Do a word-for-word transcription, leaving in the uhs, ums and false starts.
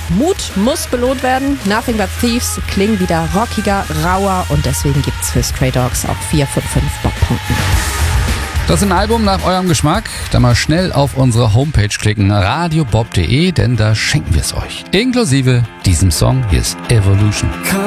Mut muss belohnt werden. Nothing But Thieves klingen wieder rockiger, rauer und deswegen gibt's für Stray Dogs auch vier von fünf Bob-Punkten. Das ist ein Album nach eurem Geschmack. Da mal schnell auf unsere Homepage klicken, radio bob punkt de, denn da schenken wir es euch. Inklusive diesem Song. Hier ist Evolution.